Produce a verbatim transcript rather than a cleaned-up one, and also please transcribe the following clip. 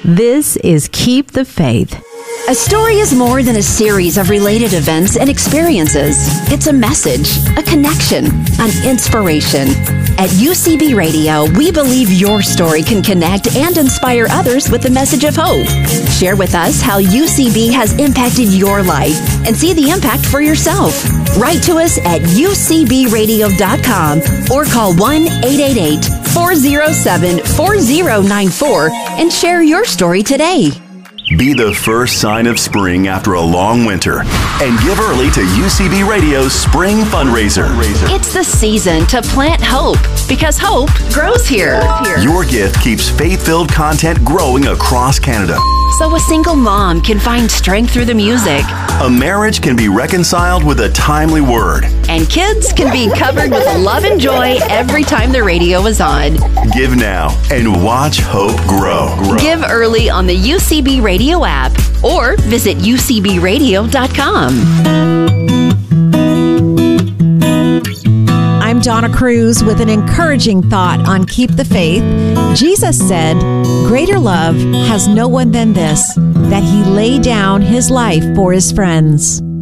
This is Keep the Faith. A story is more than a series of related events and experiences. It's a message, a connection, an inspiration. At U C B Radio, we believe your story can connect and inspire others with the message of hope. Share with us how U C B has impacted your life and see the impact for yourself. Write to us at u c b radio dot com or call one eight eight eight, four oh seven, four oh nine four and share your story today. Be the first sign of spring after a long winter and give early to U C B Radio's Spring Fundraiser. It's the season to plant hope because hope grows here. Your gift keeps faith-filled content growing across Canada. So a single mom can find strength through the music. A marriage can be reconciled with a timely word. And kids can be covered with love and joy every time the radio is on. Give now and watch hope grow. grow. Give early on the U C B Radio app or visit u c b radio dot com. I'm Donna Cruz with an encouraging thought on Keep the Faith. Jesus said, "Greater love has no one than this, that he lay down his life for his friends."